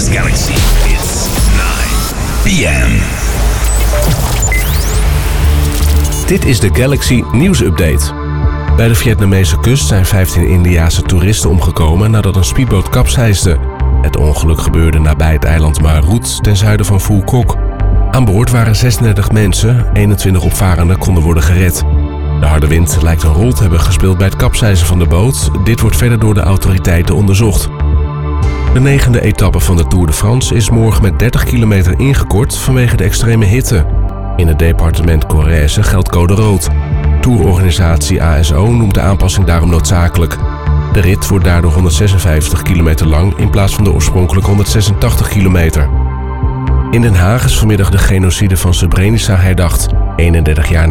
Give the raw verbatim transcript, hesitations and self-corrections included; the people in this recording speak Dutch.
West Galaxy. It's nine p m. Dit is de Galaxy Nieuws Update. Bij de Vietnamese kust zijn vijftien Indiase toeristen omgekomen nadat een speedboot kapseisde. Het ongeluk gebeurde nabij het eiland Marut ten zuiden van Phu Quoc. Aan boord waren zesendertig mensen, eenentwintig opvarenden konden worden gered. De harde wind lijkt een rol te hebben gespeeld bij het kapseizen van de boot. Dit wordt verder door de autoriteiten onderzocht. De negende etappe van de Tour de France is morgen met dertig kilometer ingekort vanwege de extreme hitte. In het departement Corrèze geldt code rood. Tourorganisatie A S O noemt de aanpassing daarom noodzakelijk. De rit wordt daardoor honderdzesenvijftig kilometer lang in plaats van de oorspronkelijke honderdzesentachtig kilometer. In Den Haag is vanmiddag de genocide van Srebrenica herdacht. eenendertig jaar